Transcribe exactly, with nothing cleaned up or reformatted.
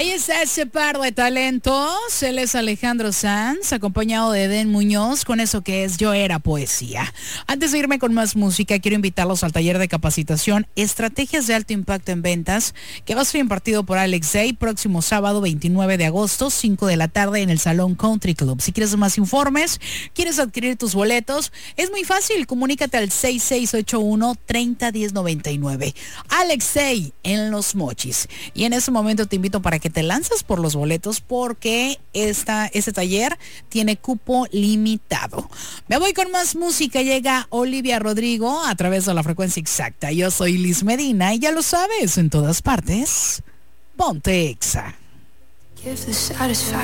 Ahí está ese par de talentos. Él es Alejandro Sanz, acompañado de Eden Muñoz, con eso que es Yo Era Poesía. Antes de irme con más música, quiero invitarlos al taller de capacitación Estrategias de Alto Impacto en Ventas, que va a ser impartido por Alex Day, próximo sábado veintinueve de agosto, cinco de la tarde, en el Salón Country Club. Si quieres más informes, quieres adquirir tus boletos, es muy fácil, comunícate al seis seis ocho uno, tres cero uno cero nueve nueve. Alex Day en Los Mochis. Y en ese momento te invito para que te lances por los boletos, porque esta, este taller tiene cupo limitado. Me voy con más música. Llega Olivia Rodrigo a través de la frecuencia exacta. Yo soy Liz Medina y ya lo sabes, en todas partes, ponte Exa.